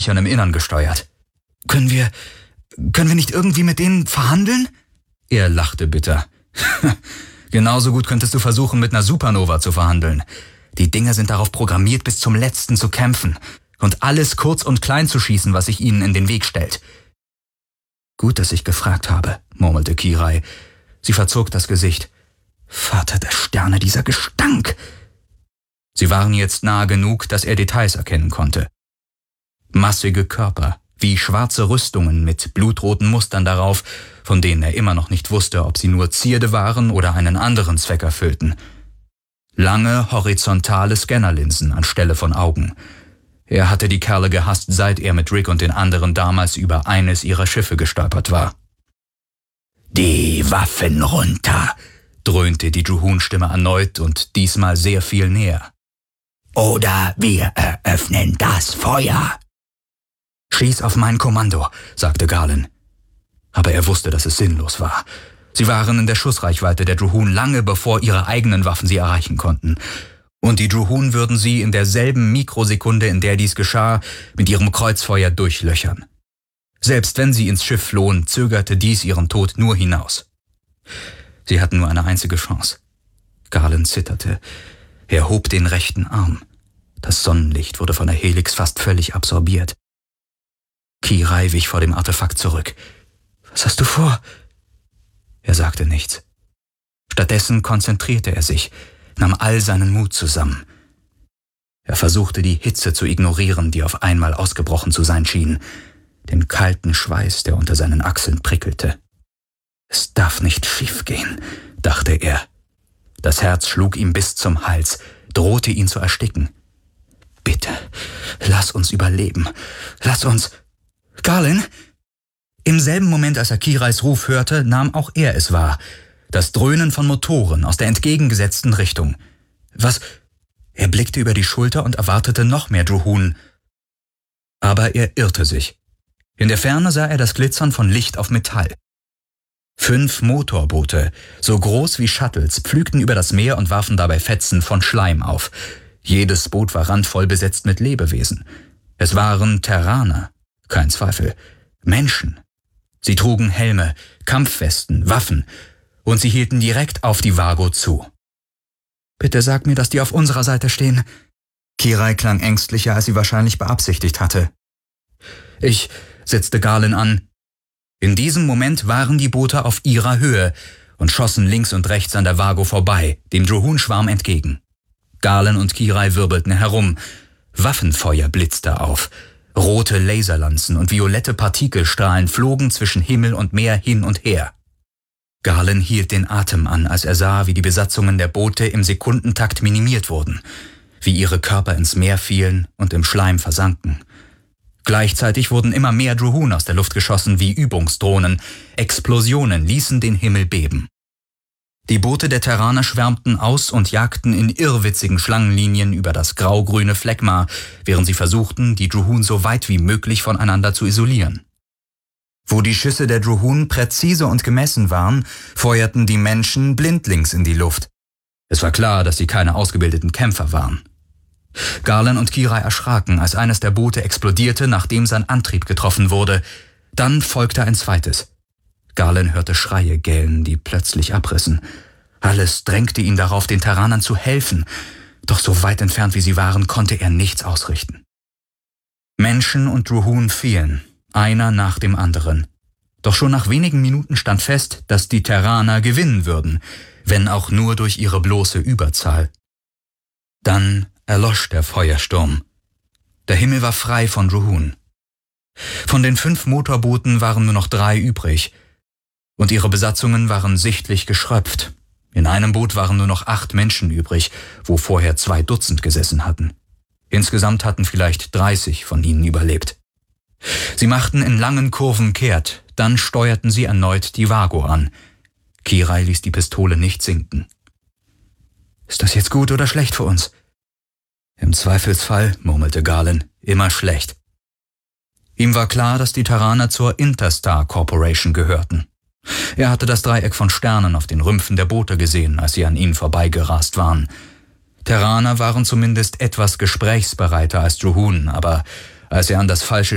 Unsichern im Innern gesteuert. Können wir nicht irgendwie mit denen verhandeln? Er lachte bitter. Genauso gut könntest du versuchen, mit einer Supernova zu verhandeln. Die Dinger sind darauf programmiert, bis zum Letzten zu kämpfen und alles kurz und klein zu schießen, was sich ihnen in den Weg stellt. Gut, dass ich gefragt habe, murmelte Kirai. Sie verzog das Gesicht. Vater der Sterne, dieser Gestank! Sie waren jetzt nahe genug, dass er Details erkennen konnte. Massige Körper, wie schwarze Rüstungen mit blutroten Mustern darauf, von denen er immer noch nicht wusste, ob sie nur Zierde waren oder einen anderen Zweck erfüllten. Lange, horizontale Scannerlinsen anstelle von Augen. Er hatte die Kerle gehasst, seit er mit Rick und den anderen damals über eines ihrer Schiffe gestolpert war. »Die Waffen runter«, dröhnte die Juhun-Stimme erneut und diesmal sehr viel näher. »Oder wir eröffnen das Feuer.« »Schieß auf mein Kommando«, sagte Galen. Aber er wusste, dass es sinnlos war. Sie waren in der Schussreichweite der Juhun lange bevor ihre eigenen Waffen sie erreichen konnten. Und die Juhun würden sie in derselben Mikrosekunde, in der dies geschah, mit ihrem Kreuzfeuer durchlöchern. Selbst wenn sie ins Schiff flohen, zögerte dies ihren Tod nur hinaus. Sie hatten nur eine einzige Chance. Galen zitterte. Er hob den rechten Arm. Das Sonnenlicht wurde von der Helix fast völlig absorbiert. Kirai wich vor dem Artefakt zurück. »Was hast du vor?« Er sagte nichts. Stattdessen konzentrierte er sich, nahm all seinen Mut zusammen. Er versuchte, die Hitze zu ignorieren, die auf einmal ausgebrochen zu sein schien, den kalten Schweiß, der unter seinen Achseln prickelte. »Es darf nicht schiefgehen«, dachte er. Das Herz schlug ihm bis zum Hals, drohte ihn zu ersticken. »Bitte, lass uns überleben. Lass uns...« »Galen!« Im selben Moment, als er Kirais Ruf hörte, nahm auch er es wahr. Das Dröhnen von Motoren aus der entgegengesetzten Richtung. Was? Er blickte über die Schulter und erwartete noch mehr Juhun. Aber er irrte sich. In der Ferne sah er das Glitzern von Licht auf Metall. 5 Motorboote, so groß wie Shuttles, pflügten über das Meer und warfen dabei Fetzen von Schleim auf. Jedes Boot war randvoll besetzt mit Lebewesen. Es waren Terraner, kein Zweifel, Menschen. Sie trugen Helme, Kampfwesten, Waffen und sie hielten direkt auf die Vago zu. »Bitte sag mir, dass die auf unserer Seite stehen.« Kirai klang ängstlicher, als sie wahrscheinlich beabsichtigt hatte. »Ich«, setzte Galen an. In diesem Moment waren die Boote auf ihrer Höhe und schossen links und rechts an der Vago vorbei, dem Juhun-Schwarm entgegen. Galen und Kirai wirbelten herum. Waffenfeuer blitzte auf. Rote Laserlanzen und violette Partikelstrahlen flogen zwischen Himmel und Meer hin und her. Galen hielt den Atem an, als er sah, wie die Besatzungen der Boote im Sekundentakt minimiert wurden, wie ihre Körper ins Meer fielen und im Schleim versanken. Gleichzeitig wurden immer mehr Juhun aus der Luft geschossen wie Übungsdrohnen. Explosionen ließen den Himmel beben. Die Boote der Terraner schwärmten aus und jagten in irrwitzigen Schlangenlinien über das grau-grüne Phlegma, während sie versuchten, die Juhun so weit wie möglich voneinander zu isolieren. Wo die Schüsse der Juhun präzise und gemessen waren, feuerten die Menschen blindlings in die Luft. Es war klar, dass sie keine ausgebildeten Kämpfer waren. Galen und Kirai erschraken, als eines der Boote explodierte, nachdem sein Antrieb getroffen wurde. Dann folgte ein zweites. Galen hörte Schreie gellen, die plötzlich abrissen. Alles drängte ihn darauf, den Terranern zu helfen. Doch so weit entfernt wie sie waren, konnte er nichts ausrichten. Menschen und Juhun fielen, einer nach dem anderen. Doch schon nach wenigen Minuten stand fest, dass die Terraner gewinnen würden, wenn auch nur durch ihre bloße Überzahl. Dann erlosch der Feuersturm. Der Himmel war frei von Juhun. Von den 5 Motorbooten waren nur noch 3 übrig, und ihre Besatzungen waren sichtlich geschröpft. In einem Boot waren nur noch 8 Menschen übrig, wo vorher 2 Dutzend gesessen hatten. Insgesamt hatten vielleicht 30 von ihnen überlebt. Sie machten in langen Kurven kehrt, dann steuerten sie erneut die Vago an. Kirai ließ die Pistole nicht sinken. »Ist das jetzt gut oder schlecht für uns?« »Im Zweifelsfall«, murmelte Galen, »immer schlecht.« Ihm war klar, dass die Terraner zur Interstar Corporation gehörten. Er hatte das Dreieck von Sternen auf den Rümpfen der Boote gesehen, als sie an ihnen vorbeigerast waren. Terraner waren zumindest etwas gesprächsbereiter als Juhun, aber als er an das falsche